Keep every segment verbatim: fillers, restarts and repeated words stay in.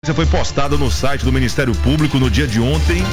Foi postada no site do Ministério Público no dia de ontem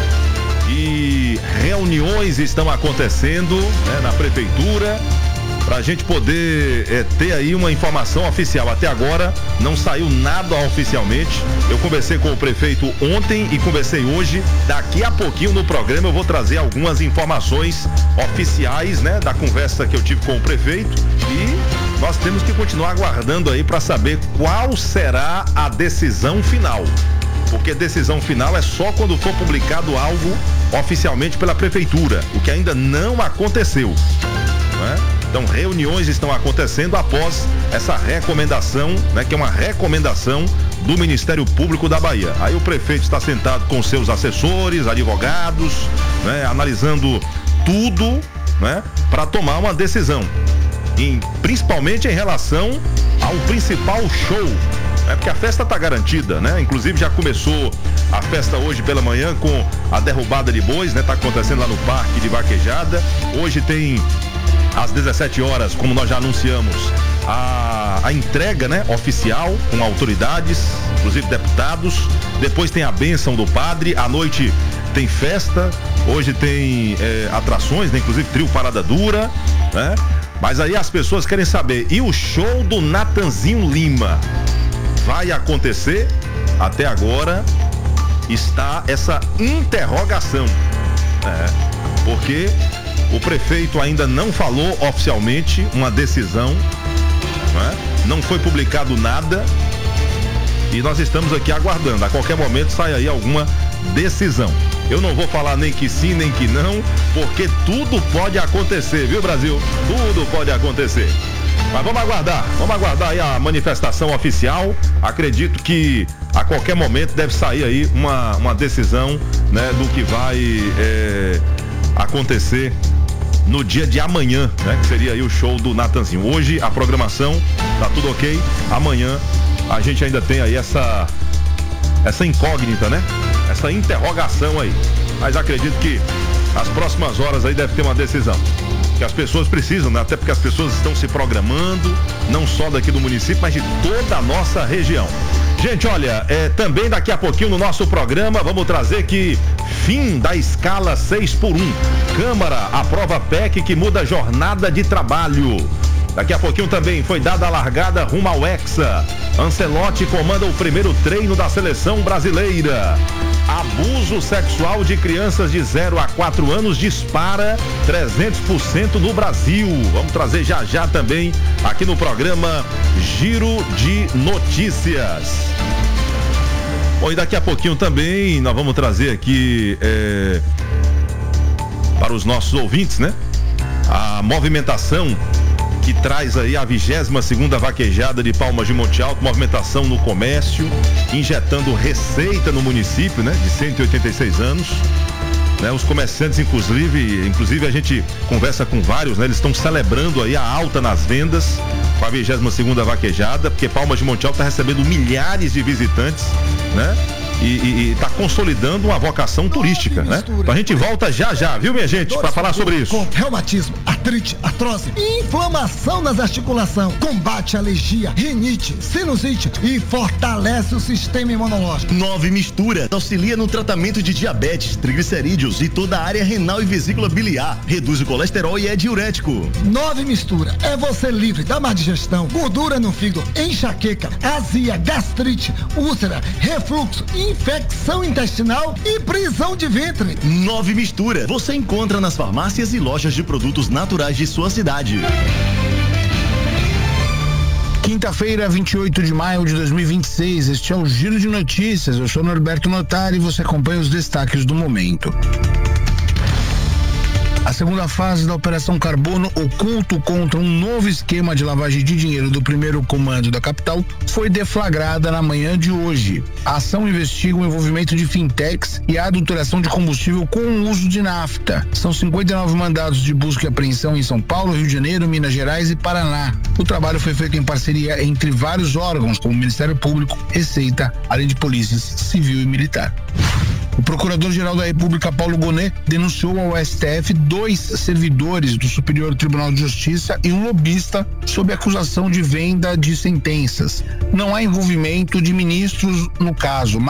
e reuniões estão acontecendo, né, na prefeitura para a gente poder é, ter aí uma informação oficial. Até agora não saiu nada oficialmente. Eu conversei com o prefeito ontem e conversei hoje. Daqui a pouquinho no programa eu vou trazer algumas informações oficiais, né, da conversa que eu tive com o prefeito, e nós temos que continuar aguardando aí para saber qual será a decisão final. Porque decisão final é só quando for publicado algo oficialmente pela prefeitura, o que ainda não aconteceu, né? Então, reuniões estão acontecendo após essa recomendação, né, que é uma recomendação do Ministério Público da Bahia. Aí o prefeito está sentado com seus assessores, advogados, né, analisando tudo, né, para tomar uma decisão, em, principalmente em relação ao principal show. É porque a festa está garantida, né? Inclusive já começou a festa hoje pela manhã com a derrubada de bois, né? Tá acontecendo lá no Parque de Vaquejada. Hoje tem às dezessete horas, como nós já anunciamos, a, a entrega, né, oficial com autoridades, inclusive deputados. Depois tem a bênção do padre. À noite tem festa. Hoje tem é, atrações, né? Inclusive trio Parada Dura, né? Mas aí as pessoas querem saber, e o show do Natanzinho Lima vai acontecer? Até agora está essa interrogação, é, porque o prefeito ainda não falou oficialmente uma decisão, né? Não foi publicado nada e nós estamos aqui aguardando. A qualquer momento sai aí alguma decisão. Eu não vou falar nem que sim, nem que não, porque tudo pode acontecer, viu, Brasil? Tudo pode acontecer. Mas vamos aguardar, vamos aguardar aí a manifestação oficial. Acredito que a qualquer momento deve sair aí uma, uma decisão, né, do que vai é, acontecer no dia de amanhã, né, que seria aí o show do Natanzinho. Hoje a programação tá tudo ok, amanhã a gente ainda tem aí essa, essa incógnita, né, essa interrogação aí. Mas acredito que as próximas horas aí deve ter uma decisão, que as pessoas precisam, né? Até porque as pessoas estão se programando, não só daqui do município, mas de toda a nossa região. Gente, olha, é, também daqui a pouquinho no nosso programa vamos trazer que fim da escala seis por um. Câmara aprova P E C que muda a jornada de trabalho. Daqui a pouquinho também foi dada a largada rumo ao Hexa. Ancelotti comanda o primeiro treino da seleção brasileira. Abuso sexual de crianças de zero a quatro anos dispara trezentos por cento no Brasil. Vamos trazer já já também aqui no programa Giro de Notícias. Bom, e daqui a pouquinho também nós vamos trazer aqui é, para os nossos ouvintes, né, a movimentação que traz aí a vigésima segunda vaquejada de Palmas de Monte Alto, movimentação no comércio, injetando receita no município, né, de cento e oitenta e seis anos, né, os comerciantes, inclusive, inclusive a gente conversa com vários, né, eles estão celebrando aí a alta nas vendas com a vigésima segunda vaquejada, porque Palmas de Monte Alto está recebendo milhares de visitantes, né? E está consolidando uma vocação turística, né? Então a gente volta já já, viu, minha gente, para falar sobre isso. Com reumatismo, artrite, artrose, inflamação nas articulações, combate a alergia, rinite, sinusite e fortalece o sistema imunológico. Nove Mistura auxilia no tratamento de diabetes, triglicerídeos e toda a área renal e vesícula biliar, reduz o colesterol e é diurético. Nove Mistura é você livre da má digestão, gordura no fígado, enxaqueca, azia, gastrite, úlcera, refluxo, infecção intestinal e prisão de ventre. Nove Mistura você encontra nas farmácias e lojas de produtos naturais de sua cidade. Quinta-feira, vinte e oito de maio de dois mil e vinte e seis, este é o Giro de Notícias. Eu sou Norberto Notari e você acompanha os destaques do momento. A segunda fase da Operação Carbono Oculto contra um novo esquema de lavagem de dinheiro do primeiro comando da capital foi deflagrada na manhã de hoje. A ação investiga o envolvimento de fintechs e a adulteração de combustível com o uso de nafta. São cinquenta e nove mandados de busca e apreensão em São Paulo, Rio de Janeiro, Minas Gerais e Paraná. O trabalho foi feito em parceria entre vários órgãos, como o Ministério Público, Receita, além de polícias civil e militar. O Procurador-Geral da República, Paulo Gonet, denunciou ao S T F dois servidores do Superior Tribunal de Justiça e um lobista sob acusação de venda de sentenças. Não há envolvimento de ministros no caso,